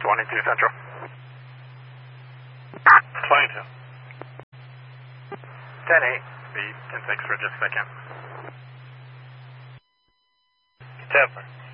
22 Central. 22. 10-8. Be 10-6 for just a second. 10-4.